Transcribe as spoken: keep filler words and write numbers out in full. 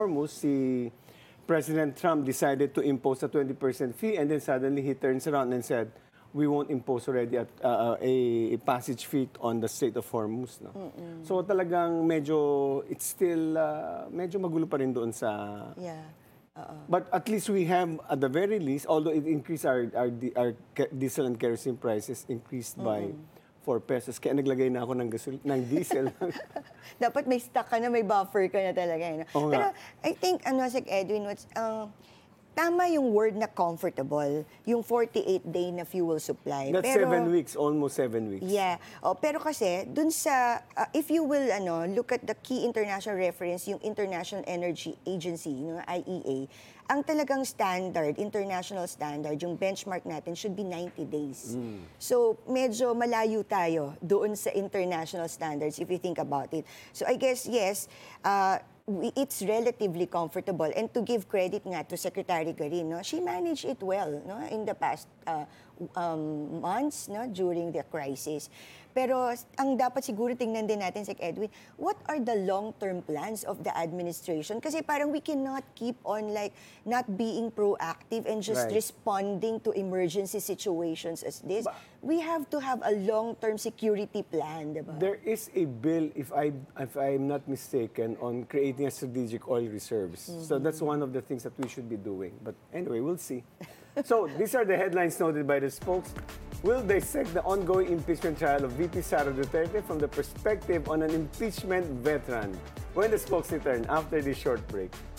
Hormuz, si President Trump decided to impose a twenty percent fee, and then suddenly he turns around and said, we won't impose already at, uh, a, a passage fee on the Strait of Hormuz. No? So talagang medyo, it's still, uh, medyo magulo pa rin doon sa... Yeah. Uh-uh. But at least we have, at the very least, although it increased our, our, our diesel and kerosene prices increased by four pesos. Kaya naglagay na ako ng, gasol, ng diesel. Dapat may stock ka na, may buffer ka na talaga. You know? Oo Pero nga. I think, ano, Sec Edwin, what's, uh, tama yung word na comfortable, yung forty-eight day na fuel supply. That's pero, seven weeks, almost seven weeks. Yeah. Oh, pero kasi, dun sa, uh, if you will, ano, look at the key international reference, yung International Energy Agency, yung I E A, ang talagang standard, international standard, yung benchmark natin should be ninety days. Mm. So, medyo malayo tayo doon sa international standards if you think about it. So, I guess, yes, uh, we- it's relatively comfortable. And to give credit nga to Secretary Garin, no, she managed it well, no, in the past uh, um, months, no, during the crisis. Pero ang dapat siguro tingnan din natin, Sec Edwin, what are the long-term plans of the administration? Kasi parang we cannot keep on like not being proactive and just Right. responding to emergency situations as this. Ba- We have to have a long-term security plan, diba? There is a bill, if I if I'm not mistaken, on creating a strategic oil reserves. So that's one of the things that we should be doing. But anyway, we'll see. So these are the headlines noted by the spokes. We'll dissect the ongoing impeachment trial of V P Sara Duterte from the perspective on an impeachment veteran when the spokes return after this short break.